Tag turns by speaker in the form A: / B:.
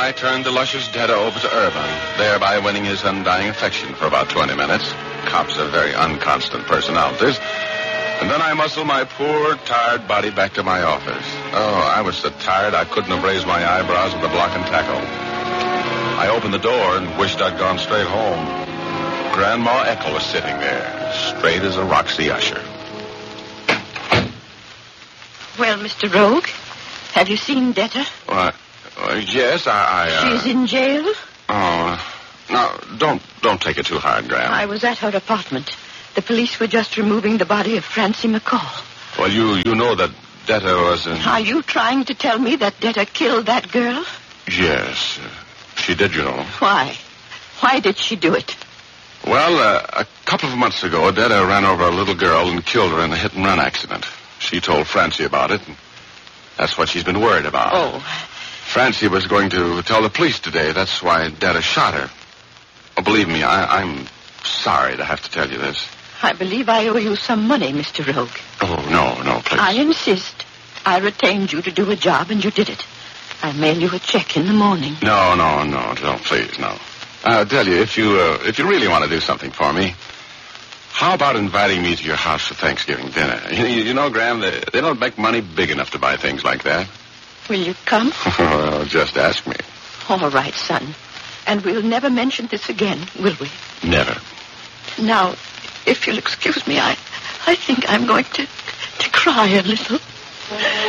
A: I turned the luscious Detta over to Urban, thereby winning his undying affection for about 20 minutes. Cops are very unconstant personalities. And then I muscled my poor, tired body back to my office. Oh, I was so tired I couldn't have raised my eyebrows with a block and tackle. I opened the door and wished I'd gone straight home. Grandma Eckel was sitting there, straight as a Roxy usher.
B: Well, Mr. Rogue, have you seen Detta?
A: Yes,
B: She's in jail?
A: Oh, no, don't take it too hard, Gran.
B: I was at her apartment. The police were just removing the body of Francie McCall.
A: Well, you know that Detta was in...
B: Are you trying to tell me that Detta killed that girl?
A: Yes, she did, you know.
B: Why? Why did she do it?
A: Well, a couple of months ago, Detta ran over a little girl and killed her in a hit-and-run accident. She told Francie about it, and that's what she's been worried about.
B: Oh.
A: Francie was going to tell the police today. That's why Detta shot her. Oh, believe me, I'm sorry to have to tell you this.
B: I believe I owe you some money, Mr. Rogue.
A: Oh, no, please.
B: I insist. I retained you to do a job, and you did it. I'll mail you a check in the morning.
A: No, please, no. I'll tell you, if you really want to do something for me, how about inviting me to your house for Thanksgiving dinner? You know, Graham, they don't make money big enough to buy things like that.
B: Will you come?
A: Well, just ask me.
B: All right, son. And we'll never mention this again, will we?
A: Never.
B: Now, if you'll excuse me, I think I'm going to cry a little.